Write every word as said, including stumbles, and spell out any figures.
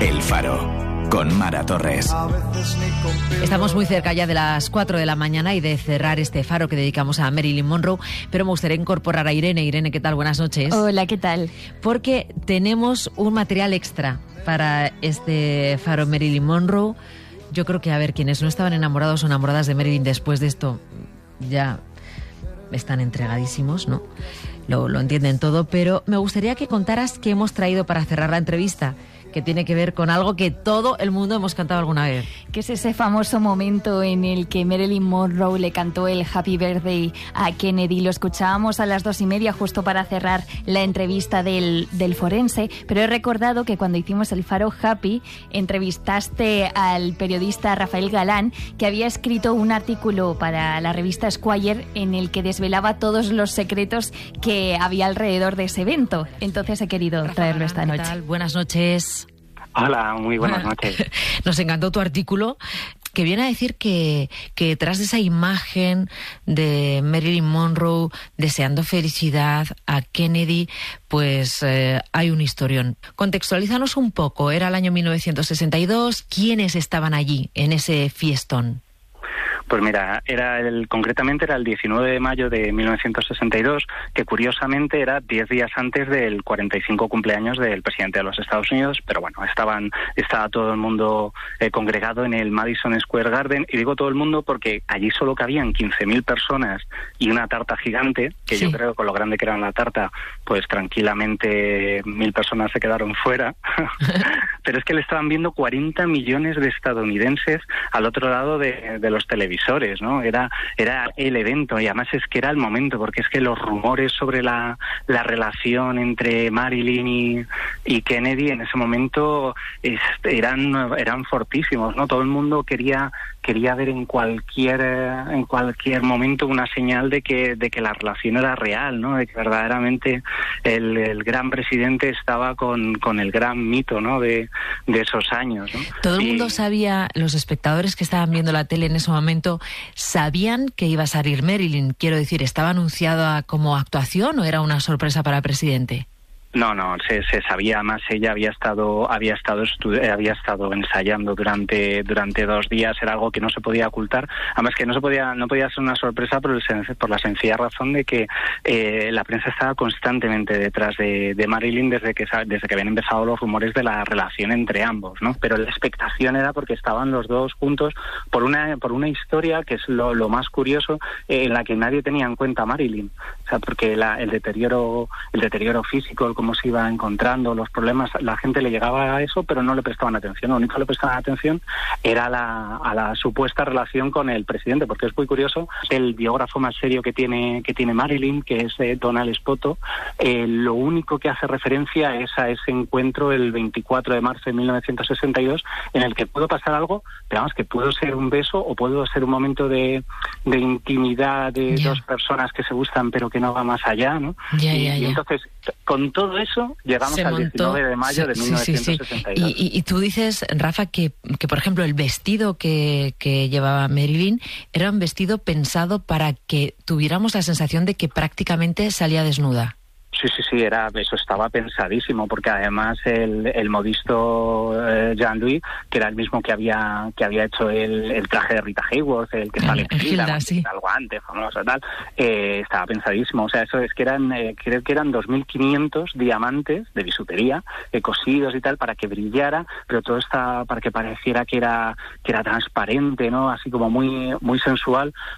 El Faro, con Mara Torres. Estamos muy cerca ya de las cuatro de la mañana y de cerrar este Faro que dedicamos a Marilyn Monroe, pero me gustaría incorporar a Irene. Irene, ¿qué tal? Buenas noches. Hola, ¿qué tal? Porque tenemos un material extra para este Faro Marilyn Monroe. Yo creo que, a ver, quienes no estaban enamorados o enamoradas de Marilyn después de esto ya están entregadísimos, ¿no? Lo, lo entienden todo, pero me gustaría que contaras qué hemos traído para cerrar la entrevista, que tiene que ver con algo que todo el mundo hemos cantado alguna vez. Que es ese famoso momento en el que Marilyn Monroe le cantó el Happy Birthday a Kennedy. Lo escuchábamos a las dos y media justo para cerrar la entrevista del, del forense, pero he recordado que cuando hicimos el Faro Happy entrevistaste al periodista Rafael Galán, que había escrito un artículo para la revista Esquire en el que desvelaba todos los secretos que había alrededor de ese evento. Entonces he querido Rafa, traerlo esta noche. ¿qué tal? Buenas noches. Hola, muy buenas noches. Nos encantó tu artículo, que viene a decir que, que detrás de esa imagen de Marilyn Monroe deseando felicidad a Kennedy, pues eh, hay un historión. Contextualízanos un poco. Era el año mil novecientos sesenta y dos. ¿Quiénes estaban allí en ese fiestón? Pues mira, era el, concretamente era el diecinueve de mayo de mil novecientos sesenta y dos, que curiosamente era diez días antes del cuarenta y cinco cumpleaños del presidente de los Estados Unidos, pero bueno, estaban estaba todo el mundo eh, congregado en el Madison Square Garden, y digo todo el mundo porque allí solo cabían quince mil personas y una tarta gigante, que sí. Yo creo que con lo grande que era la tarta, pues tranquilamente mil personas se quedaron fuera, pero es que le estaban viendo cuarenta millones de estadounidenses al otro lado de, de los televisores, ¿no? Era era el evento, y además es que era el momento, porque es que los rumores sobre la, la relación entre Marilyn y, y Kennedy en ese momento es, eran eran fortísimos, ¿no? Todo el mundo quería quería ver en cualquier en cualquier momento una señal de que de que la relación era real, ¿no? De que verdaderamente el, el gran presidente estaba con, con el gran mito, ¿no? De, de esos años, ¿no? Todo el y... mundo sabía, los espectadores que estaban viendo la tele en ese momento, ¿sabían que iba a salir Marilyn? Quiero decir, ¿estaba anunciada como actuación o era una sorpresa para el presidente? No, no, se, se sabía más. Ella había estado, había estado, estu- había estado ensayando durante durante dos días. Era algo que no se podía ocultar. Además que no se podía, no podía ser una sorpresa por, el, por la sencilla razón de que eh, la prensa estaba constantemente detrás de, de Marilyn desde que desde que habían empezado los rumores de la relación entre ambos, ¿no? Pero la expectación era porque estaban los dos juntos por una por una historia que es lo, lo más curioso, eh, en la que nadie tenía en cuenta a Marilyn. O sea, porque la, el deterioro el deterioro físico, el cómo se iba encontrando, los problemas, la gente le llegaba a eso, pero no le prestaban atención. Lo único que le prestaban atención era la, a la supuesta relación con el presidente, porque es muy curioso, el biógrafo más serio que tiene que tiene Marilyn, que es eh, Donald Spoto, eh, lo único que hace referencia es a ese encuentro el veinticuatro de marzo de mil novecientos sesenta y dos, en el que pudo pasar algo, pero vamos, que pudo ser un beso o pudo ser un momento de, de intimidad de yeah. dos personas que se gustan, pero que no va más allá, ¿no? Yeah, y, yeah, y yeah. entonces, con todo eso, llegamos se al montó, diecinueve de mayo de sí, mil novecientos sesenta y dos. Sí, sí. Y, y, y tú dices, Rafa, que, que por ejemplo el vestido que, que llevaba Marilyn era un vestido pensado para que tuviéramos la sensación de que prácticamente salía desnuda. Sí, sí, sí, era, eso estaba pensadísimo, porque además el, el modisto eh, Jean-Louis, que era el mismo que había que había hecho el, el traje de Rita Hayworth, el que sale en Gilda, sí. el guante famoso tal, eh, estaba pensadísimo. O sea, eso es que eran, eh, creo que eran dos mil quinientos diamantes de bisutería, eh, cosidos y tal, para que brillara, pero todo está para que pareciera que era que era transparente, ¿no? Así como muy muy sensual,